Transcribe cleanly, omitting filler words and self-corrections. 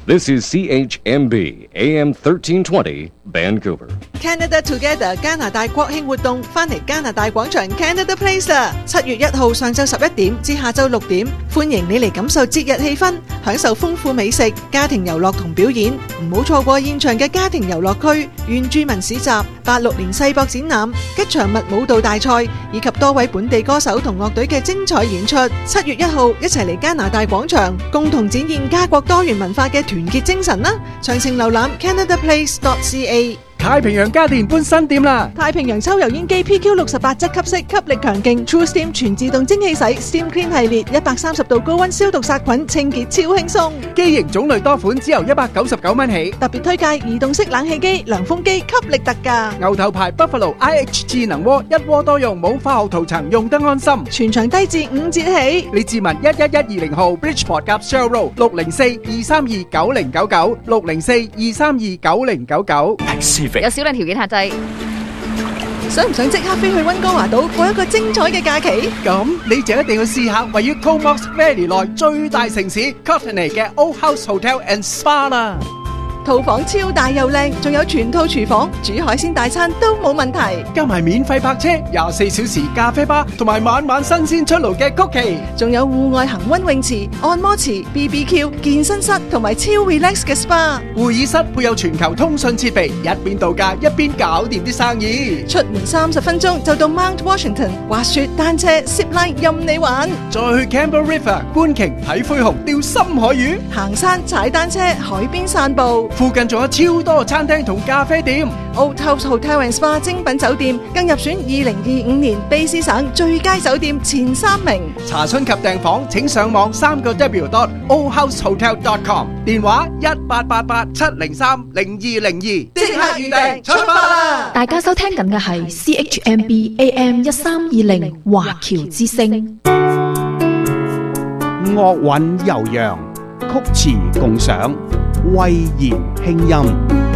This is CHMB AM 1320 Vancouver. Canada Together 加拿大國慶活動返嚟加拿大廣場 Canada Place 啦！7月1號上晝11點至下晝6點，歡迎你嚟感受節日氣氛，享受豐富美食、家庭遊樂同表演。唔好錯過現場嘅家庭遊樂區、原住民市集、86年世博展覽、吉祥物舞蹈大賽，以及多位本地歌手同樂隊嘅精彩演出。7月1號一齊嚟加拿大廣場，共同展現家國多元文化嘅團結精神啦！詳情瀏覽 canadaplace.ca。 太平洋家電搬新店啦！ 太平洋抽油煙機 PQ68 質吸式，吸力強勁 True Steam 全自動蒸汽洗 Steam Clean 系列，130度高溫消毒殺菌，清潔超輕鬆。 機型種類多款，只由199蚊起。 特別推介移動式冷氣機、涼風機，吸力特價。 牛頭牌 Buffalo IH 智能鍋，一鍋多用，冇化學塗層，用得安心。 全場低至5折起。 李志文11120號 Bridgeport 夾 Shell Road 604-232-9099 604-232-9099。 有少量條件限制。 想唔想即刻飛去溫哥華島過一個精彩嘅假期？ 咁你就一定要試下位於 Comox Valley 內最大城市 Courtenay 嘅 Old House Hotel and Spa 啦。 套房超大又靚，仲有全套廚房，煮海鮮大餐都冇問題。 加埋免費泊車、24小時咖啡吧，同埋晚晚新鮮出爐嘅曲奇， 仲有戶外恆溫泳池、按摩池、BBQ、健身室同埋超 relax 嘅 SPA。 會議室配有全球通訊設備，一邊度假一邊搞掂啲生意。 出門30分鐘就到 Mount Washington， 滑雪、單車、zipline 任你玩。 再去 Campbell River 觀鯨、睇灰熊、釣深海魚， 行山、踩單車、海邊散步。 附近仲有超多餐廳同咖啡店。 Old House Hotel and Spa 精品酒店更入選2025年卑詩省最佳酒店前3名。 查詢及訂房請上網3w.oldhousehotel.com， 電話1888-703-0202，即刻預訂出發啦！ 大家收聽緊嘅係 CHMB AM 1320華僑之聲。 樂韻悠揚，曲詞共賞，慧言輕音。